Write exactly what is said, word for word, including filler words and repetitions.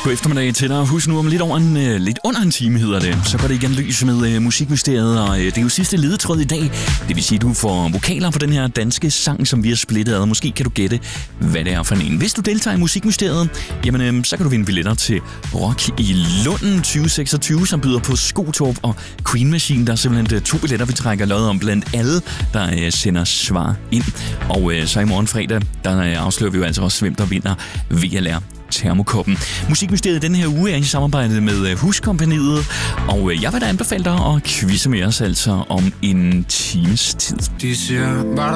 God eftermiddag til dig. Husk nu om lidt over en, uh, lidt under en time hedder det. Så går det igen løs med uh, Musikmysteriet, og uh, det er jo sidste ledetråd i dag. Det vil sige, at du får vokaler for den her danske sang, som vi har splittet ad. Måske kan du gætte, hvad det er for en. Hvis du deltager i Musikmysteriet, jamen uh, så kan du vinde billetter til Rock i Lunden tyve seksogtyve, som byder på Skotorp og Queen Machine. Der er simpelthen uh, to billetter, vi trækker lod om blandt alle, der uh, sender svar ind. Og uh, så i morgen fredag, der uh, afslører vi jo altså også, hvem der vinder V L R Termokoppen. Musikmysteriet denne her uge er i samarbejde med Huskompagniet, og jeg vil da anbefale dig at quizze med os altså om en times tid. De siger, var